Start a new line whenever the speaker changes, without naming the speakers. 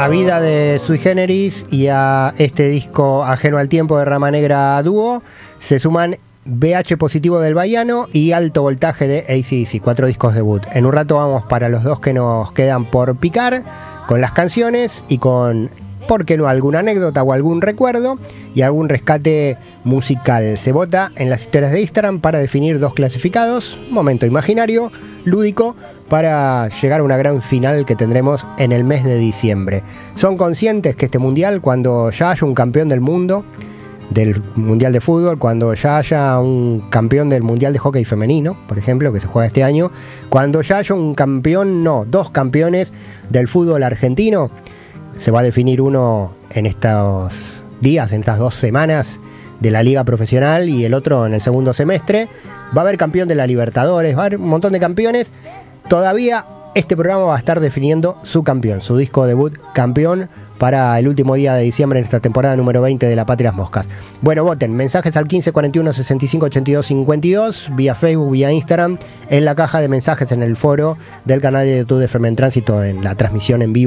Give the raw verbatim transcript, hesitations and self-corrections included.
A Vida de Sui Generis y a este disco Ajeno al Tiempo de Rama Negra Dúo se suman B H Positivo del Bahiano y Alto Voltaje de A C D C, cuatro discos debut. En un rato vamos para los dos que nos quedan por picar, con las canciones y con, ¿por qué no?, alguna anécdota o algún recuerdo y algún rescate musical. Se vota en las historias de Instagram para definir dos clasificados, momento imaginario, lúdico, para llegar a una gran final que tendremos en el mes de diciembre. ¿Son conscientes que este mundial, cuando ya haya un campeón del mundo del mundial de fútbol, cuando ya haya un campeón del mundial de hockey femenino, por ejemplo, que se juega este año, cuando ya haya un campeón, no, dos campeones del fútbol argentino, se va a definir uno en estos días, en estas dos semanas de la liga profesional y el otro en el segundo semestre? Va a haber campeón de la Libertadores, va a haber un montón de campeones. Todavía este programa va a estar definiendo su campeón, su disco debut campeón para el último día de diciembre en esta temporada número veinte de La Patrias Moscas. Bueno, voten, mensajes al quince cuarenta y uno sesenta y cinco ochenta y dos cincuenta y dos, vía Facebook, vía Instagram, en la caja de mensajes en el foro del canal de YouTube de Fermen Tránsito, en la transmisión en vivo.